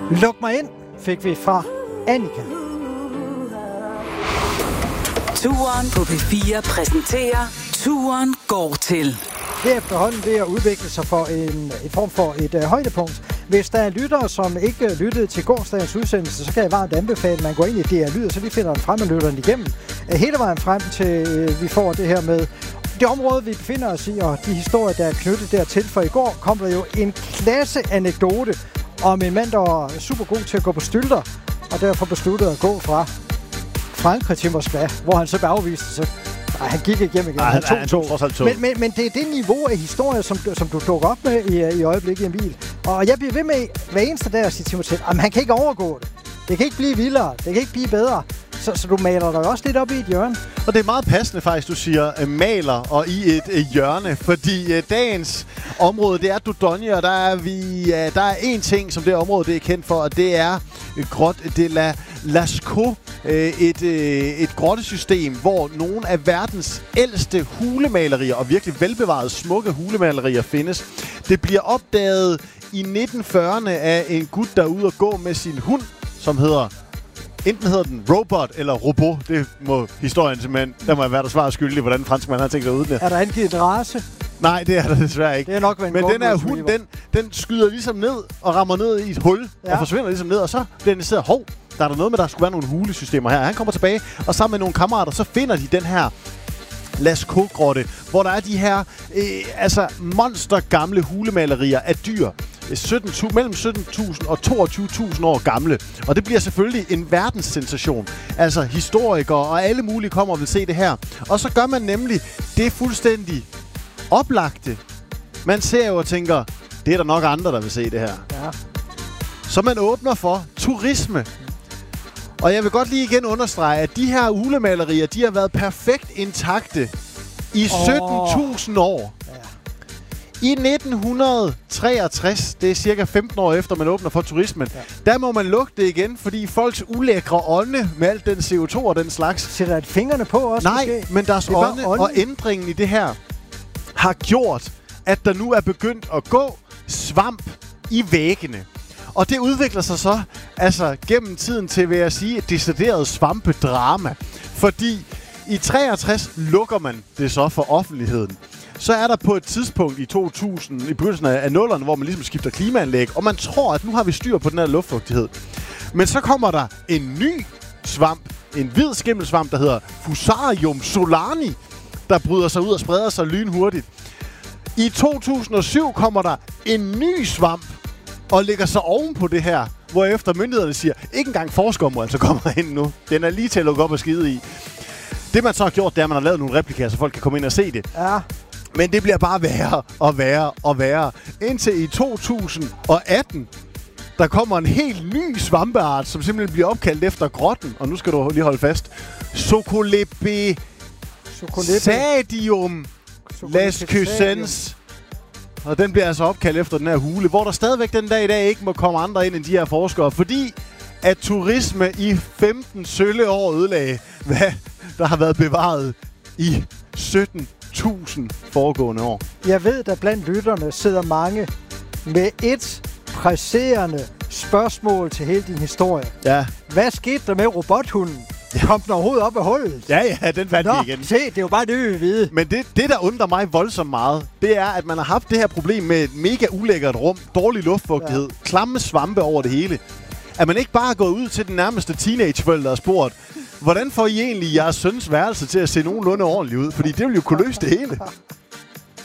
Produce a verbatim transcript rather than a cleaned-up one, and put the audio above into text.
Luk mig ind, fik vi fra Annika. Turen på P fire præsenterer Turen går til. Det er efterhånden ved at udvikle sig for en, en form for et uh, højdepunkt. Hvis der er lyttere, som ikke lyttede til gårsdagens udsendelse, så kan jeg varmt anbefale, at man går ind i D R Lyd, så vi finder den frem og lytter den igennem. Uh, hele vejen frem til, uh, vi får det her med det område, vi befinder os i, og de historier, der er knyttet dertil. For i går kom der jo en klasse anekdote om en mand, der var super god til at gå på stylter, og derfor besluttede at gå fra Frankrig til Moskva, hvor han så blev afvist. Så ej, han gik igennem igen. Ej, han tog han to. tog to. Men, men, men det er det niveau af historie, som, som du dukker op med i, i øjeblikket, Emil. Og jeg bliver ved med hver eneste dag at sige til mig selv, at han kan ikke overgå det. Det kan ikke blive vildere. Det kan ikke blive bedre. Så, så du maler dig også lidt op i et hjørne. Og det er meget passende faktisk, du siger uh, maler og i et uh, hjørne, fordi uh, dagens område, det er Dordogne, og der er vi, uh, der er en ting, som det område det er kendt for, og det er uh, Grotte de la Lascaux, uh, et, uh, et grottesystem, hvor nogle af verdens ældste hulemalerier og virkelig velbevarede smukke hulemalerier findes. Det bliver opdaget i nitten fyrrerne af en gut, der er ude og gå med sin hund, som hedder... Enten hedder den Robot eller Robot. Det må historien simpelthen... Der må jeg være der svar skyldig, hvordan franskmanden har tænkt at udne. Er der angivet et race? Nej, det er der desværre ikke. Det er nok en Men den her hund, den, den skyder ligesom ned og rammer ned i et hul. Ja. Og forsvinder ligesom ned. Og så bliver den sidder, hov, der er der noget med, der skulle være nogle hulesystemer her. Han kommer tilbage, og sammen med nogle kammerater, så finder de den her Lascaux-grotte, hvor der er de her øh, altså monster gamle hulemalerier af dyr. sytten, mellem sytten tusind og toogtyve tusind år gamle. Og det bliver selvfølgelig en verdenssensation. Altså historikere og alle mulige kommer og vil se det her. Og så gør man nemlig det fuldstændig oplagte. Man ser jo og tænker, det er der nok andre, der vil se det her. Ja. Så man åbner for turisme. Og jeg vil godt lige igen understrege, at de her hulemalerier, de har været perfekt intakte i sytten tusind år. I nitten treogtres, det er cirka femten år efter, man åbner for turismen, ja. Der må man lukke det igen, fordi folks ulækre ånde med alt den C O to og den slags... Sætter et fingrene på også? Nej, måske? Men deres ånde og ændringen i det her har gjort, at der nu er begyndt at gå svamp i væggene. Og det udvikler sig så altså gennem tiden til, vil jeg sige, et decideret svampedrama. Fordi i treogtres lukker man det så for offentligheden. Så er der på et tidspunkt i to tusind, i begyndelsen af nullerne, hvor man ligesom skifter klimaanlæg, og man tror, at nu har vi styr på den her luftfugtighed. Men så kommer der en ny svamp, en hvid skimmelsvamp, der hedder Fusarium solani, der bryder sig ud og spreder sig lynhurtigt. I to tusind og syv kommer der en ny svamp, og lægger sig oven på det her, hvorefter myndighederne siger, ikke engang forskere må altså komme ind nu. Den er lige til at lukke op og skide i. Det man så har gjort, det er, at man har lavet nogle replikaer, så folk kan komme ind og se det. Ja. Men det bliver bare værre og værre og værre. Indtil i to tusind og atten, der kommer en helt ny svampeart, som simpelthen bliver opkaldt efter grotten. Og nu skal du lige holde fast. Socolipesadium lascusens. Og den bliver altså opkaldt efter den her hule, hvor der stadigvæk den dag i dag ikke må komme andre ind end de her forskere. Fordi at turisme i femten sølle år ødelagde, hvad der har været bevaret i sytten tusind foregående år. Jeg ved, der blandt lytterne sidder mange med et presserende spørgsmål til hele din historie. Ja. Hvad skete der med robothunden? Kom den overhovedet op af hullet? Ja, ja, den fandt vi igen. Se, det er jo bare det, vi vil vide. Men det, det, der undrer mig voldsomt meget, det er, at man har haft det her problem med et mega ulækkert rum, dårlig luftfugtighed, ja. Klamme svampe over det hele. At man ikke bare er gået ud til den nærmeste teenageforældre og spurgt, hvordan får I egentlig jeres søns værelse til at se nogenlunde ordentligt ud? Fordi det vil jo kunne løse det hele.